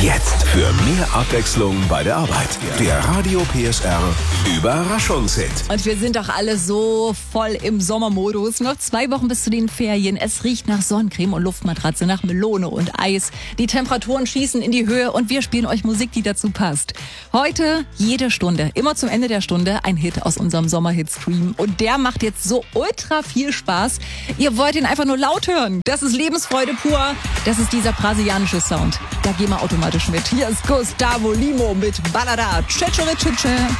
Jetzt für mehr Abwechslung bei der Arbeit. Der Radio PSR Überraschungshit. Und wir sind doch alle so voll im Sommermodus. Noch 2 Wochen bis zu den Ferien. Es riecht nach Sonnencreme und Luftmatratze, nach Melone und Eis. Die Temperaturen schießen in die Höhe und wir spielen euch Musik, die dazu passt. Heute jede Stunde, immer zum Ende der Stunde, ein Hit aus unserem Sommerhit-Stream. Und der macht jetzt so ultra viel Spaß. Ihr wollt ihn einfach nur laut hören. Das ist Lebensfreude pur. Das ist dieser brasilianische Sound. Da gehen wir automatisch mit. Hier ist Gustavo Limo mit Balada. Tschetschere Tschetsche.